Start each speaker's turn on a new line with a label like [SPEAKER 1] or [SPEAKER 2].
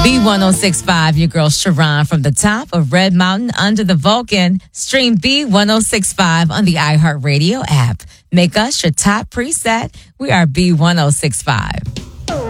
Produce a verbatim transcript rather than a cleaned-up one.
[SPEAKER 1] B one oh six point five, your girl Sharon from the top of Red Mountain under the Vulcan. Stream B one oh six point five on the iHeartRadio app. Make us your top preset. We are B one oh six point five.